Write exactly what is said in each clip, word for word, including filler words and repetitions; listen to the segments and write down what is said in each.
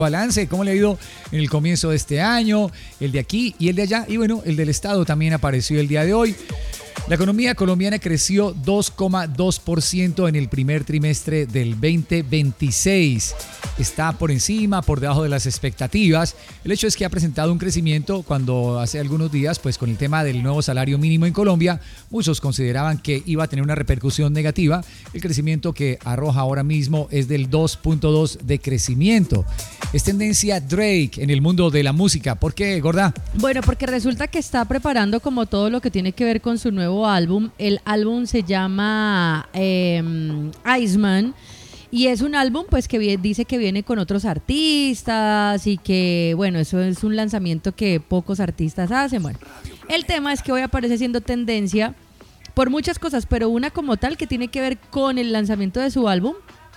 balance, cómo le ha ido en el comienzo de este año, el de aquí y el de allá, y bueno, el del estado también apareció el día de hoy. La economía colombiana creció dos coma dos por ciento en el primer trimestre del veinte veintiséis. Está por encima, por debajo de las expectativas. El hecho es que ha presentado un crecimiento cuando hace algunos días, pues con el tema del nuevo salario mínimo en Colombia, muchos consideraban que iba a tener una repercusión negativa. El crecimiento que arroja ahora mismo es del dos punto dos de crecimiento. Es tendencia Drake en el mundo de la música. ¿Por qué, gorda? Bueno, porque resulta que está preparando como todo lo que tiene que ver con su nuevo álbum. El álbum se llama eh, Iceman. Y es un álbum pues que dice que viene con otros artistas y que, bueno, eso es un lanzamiento que pocos artistas hacen. Bueno, el tema es que hoy aparece siendo tendencia por muchas cosas, pero una como tal que tiene que ver con el lanzamiento de su álbum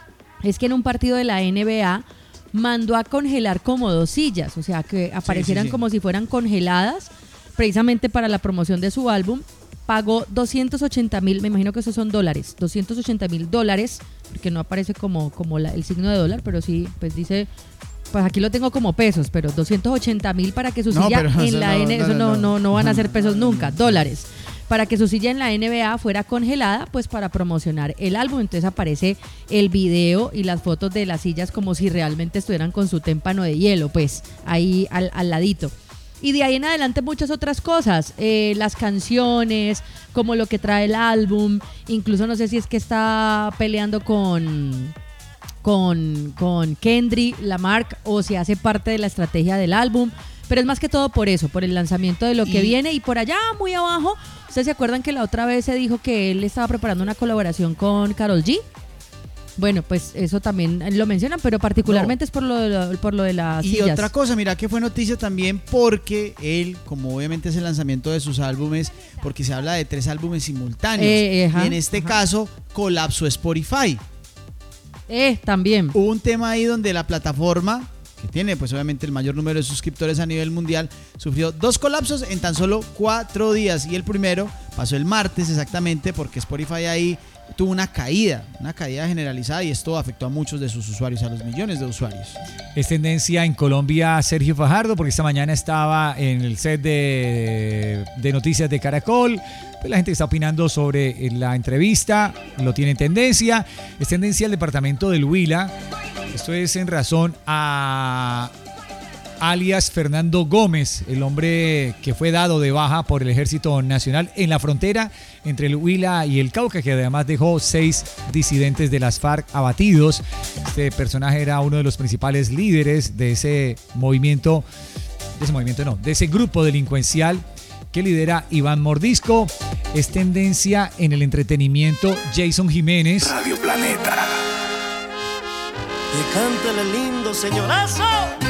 es que en un partido de la N B A mandó a congelar como dos sillas, o sea, que aparecieran sí, sí, sí. como si fueran congeladas, precisamente para la promoción de su álbum. Pagó doscientos ochenta mil, me imagino que esos son dólares, doscientos ochenta mil dólares, porque no aparece como, como la, el signo de dólar, pero sí, pues dice, pues aquí lo tengo como pesos, pero doscientos ochenta mil para que su silla no, en la no, N B A, eso no, no, no van a ser pesos nunca, dólares, para que su silla en la N B A fuera congelada, pues para promocionar el álbum. Entonces aparece el video y las fotos de las sillas como si realmente estuvieran con su témpano de hielo, pues ahí al, al ladito. Y de ahí en adelante muchas otras cosas, eh, las canciones, como lo que trae el álbum, incluso no sé si es que está peleando con, con, con Kendrick Lamar o si hace parte de la estrategia del álbum, pero es más que todo por eso, por el lanzamiento de lo que y... viene. Y por allá muy abajo, ¿ustedes se acuerdan que la otra vez se dijo que él estaba preparando una colaboración con Karol G? Bueno, pues eso también lo mencionan, pero particularmente no. es por lo de, lo, por lo de las y sillas. Y otra cosa, mira que fue noticia también porque él, como obviamente es el lanzamiento de sus álbumes, porque se habla de tres álbumes simultáneos, eh, ajá, y en este ajá. caso colapsó Spotify. Eh, también. Hubo un tema ahí donde la plataforma, que tiene pues obviamente el mayor número de suscriptores a nivel mundial, sufrió dos colapsos en tan solo cuatro días, y el primero pasó el martes exactamente porque Spotify ahí tuvo una caída, una caída generalizada, y esto afectó a muchos de sus usuarios, a los millones de usuarios. Es tendencia en Colombia Sergio Fajardo, porque esta mañana estaba en el set de, de noticias de Caracol. Pues la gente está opinando sobre la entrevista, lo tiene en tendencia. Es tendencia el departamento del Huila. Esto es en razón a alias Fernando Gómez, el hombre que fue dado de baja por el Ejército Nacional en la frontera entre el Huila y el Cauca, que además dejó seis disidentes de las FARC abatidos. Este personaje era uno de los principales líderes de ese movimiento, de ese movimiento no, de ese grupo delincuencial que lidera Iván Mordisco. Es tendencia en el entretenimiento Jason Jiménez. Radio Planeta. Y cántale lindo, señorazo.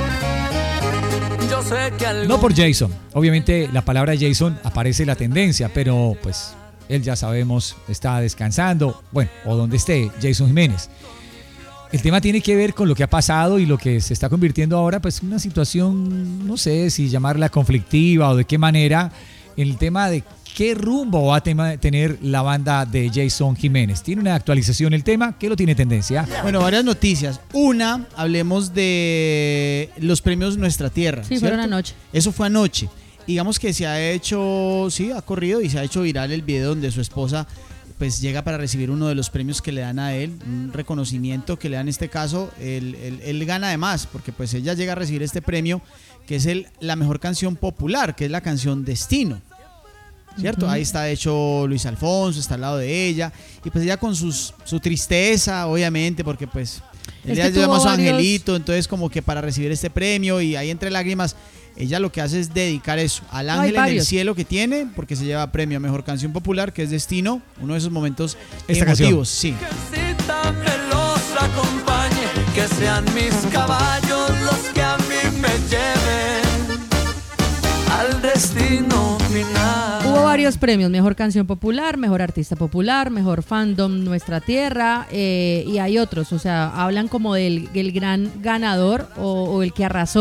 Yo sé que algún... No por Jason, obviamente la palabra Jason aparece en la tendencia, pero pues él ya sabemos está descansando, bueno, o donde esté Jason Jiménez. El tema tiene que ver con lo que ha pasado y lo que se está convirtiendo ahora, pues una situación, no sé si llamarla conflictiva o de qué manera, en el tema de qué rumbo va a tema, tener la banda de Jason Jiménez. ¿Tiene una actualización el tema? ¿Qué lo tiene tendencia? Bueno, varias noticias. Una, hablemos de los premios Nuestra Tierra. Sí, ¿cierto? fueron anoche. Eso fue anoche. Digamos que se ha hecho, sí, ha corrido y se ha hecho viral el video donde su esposa pues llega para recibir uno de los premios que le dan a él, un reconocimiento que le dan en este caso. Él, él, él gana además, porque pues ella llega a recibir este premio, que es el, la mejor canción popular, que es la canción Destino. ¿Cierto? Uh-huh. Ahí está de hecho Luis Alfonso, está al lado de ella, y pues ella con sus, su tristeza, obviamente, porque pues ella llama a su varios... angelito, entonces como que para recibir este premio, y ahí entre lágrimas, ella lo que hace es dedicar eso al ángel en el cielo que tiene, porque se lleva premio a mejor canción popular, que es Destino, uno de esos momentos esta emotivos. Canción. Sí. Que Cita me los acompañe, que sean mis caballos los que a mí me lleven al destino final. Hubo varios premios, mejor canción popular, mejor artista popular, mejor fandom Nuestra Tierra, eh, y hay otros, o sea, hablan como del el gran ganador o, o el que arrasó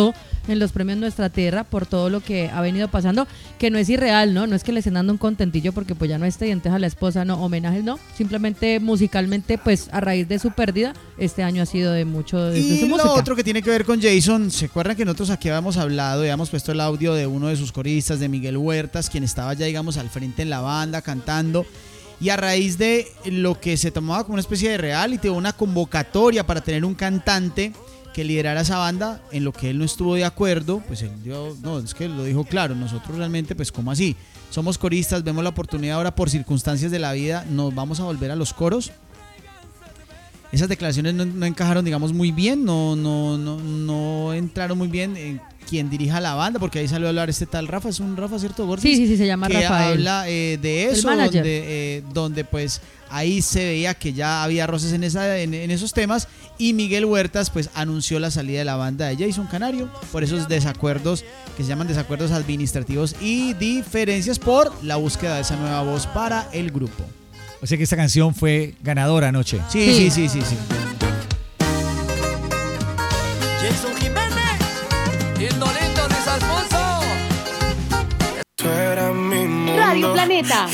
en los premios Nuestra Tierra por todo lo que ha venido pasando, que no es irreal, ¿no? No es que le estén dando un contentillo porque pues ya no está y entonces a la esposa, no, homenajes no, simplemente musicalmente pues a raíz de su pérdida, este año ha sido de mucho de, de su Y música. lo otro que tiene que ver con Jason, ¿se acuerdan que nosotros aquí habíamos hablado y habíamos puesto el audio de uno de sus coristas, de Miguel Huertas, quien estaba ya digamos al frente en la banda cantando? Y a raíz de lo que se tomaba como una especie de reality o una convocatoria para tener un cantante que liderara esa banda, en lo que él no estuvo de acuerdo, pues él dio, no, es que lo dijo claro, nosotros realmente, pues ¿cómo así? Somos coristas, vemos la oportunidad ahora por circunstancias de la vida, nos vamos a volver a los coros. Esas declaraciones no, no encajaron, digamos, muy bien, no, no, no, no entraron muy bien en quien dirija la banda, porque ahí salió a hablar este tal Rafa, es un Rafa, ¿cierto, Gordis? Sí, sí, sí, se llama que Rafael. habla eh, de eso, donde, eh, donde pues ahí se veía que ya había roces en, esa, en, en esos temas, y Miguel Huertas pues anunció la salida de la banda de Jason Canario por esos desacuerdos que se llaman desacuerdos administrativos y diferencias por la búsqueda de esa nueva voz para el grupo. O sea que esta canción fue ganadora anoche. Sí, sí, sí, sí, sí. Jason Jiménez, Indolento Luis Alfonso. Radio Planeta.